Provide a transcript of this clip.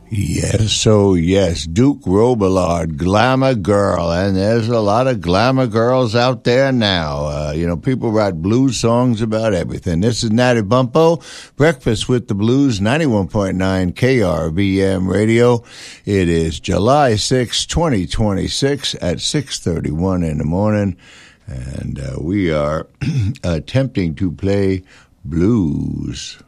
Yes, oh yes, Duke Robillard, Glamour Girl, and there's a lot of glamour girls out there now. People write blues songs about everything. This is Natty Bumppo, Breakfast with the Blues, 91.9 KRBM Radio. It is July 6, 2026 at 6:31 in the morning, and we are attempting to play blues.